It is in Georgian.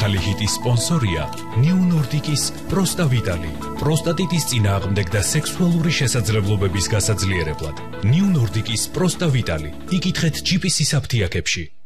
ახალი ჰიტის სპონსორია New Nordic-ის პროსტავიტალი. პროსტატიტის წინააღმდეგ და სექსუალური შესაძლებლობების გასაძლიერებლად. New Nordic-ის პროსტავიტალი. იკითხეთ GPS-ის აფთიაქებში.